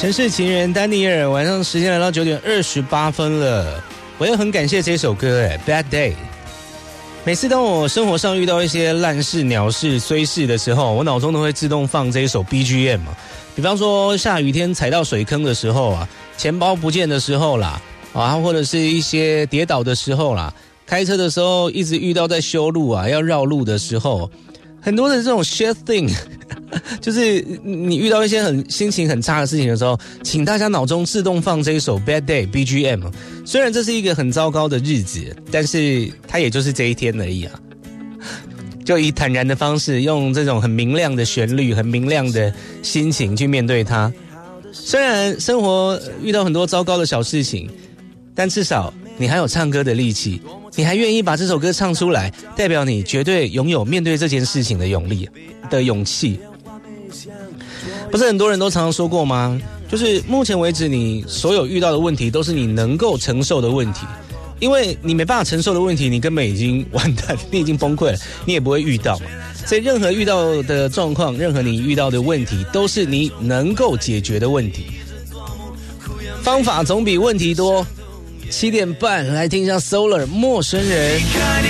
城市情人丹尼尔，晚上时间来到9点28分了。我也很感谢这首歌Bad Day。每次当我生活上遇到一些烂事、鸟事、衰事的时候，我脑中都会自动放这一首 BGM 嘛。比方说下雨天踩到水坑的时候啊，钱包不见的时候啦，啊，或者是一些跌倒的时候啦，开车的时候一直遇到在修路啊，要绕路的时候，很多的这种 shit thing。就是你遇到一些心情很差的事情的时候，请大家脑中自动放这一首 Bad Day BGM。虽然这是一个很糟糕的日子，但是它也就是这一天而已啊。就以坦然的方式，用这种很明亮的旋律、很明亮的心情去面对它。虽然生活遇到很多糟糕的小事情，但至少你还有唱歌的力气，你还愿意把这首歌唱出来，代表你绝对拥有面对这件事情的勇气。不是很多人都常常说过吗？就是目前为止你所有遇到的问题都是你能够承受的问题，因为你没办法承受的问题，你根本已经完蛋，你已经崩溃了，你也不会遇到嘛。所以任何遇到的状况，任何你遇到的问题，都是你能够解决的问题。方法总比问题多。7点半来听一下 Solar 陌生人。离开你